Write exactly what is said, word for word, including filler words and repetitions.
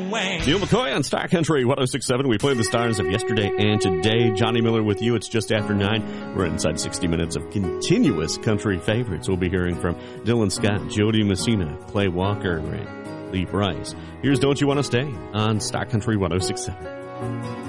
Neil McCoy on Star Country one oh six point seven. We played the stars of yesterday and today. Johnny Miller with you. It's just after nine. We're inside sixty minutes of continuous country favorites. We'll be hearing from Dylan Scott, Jody Messina, Clay Walker, and Lee Brice. Here's Don't You Want to Stay on Star Country one oh six point seven.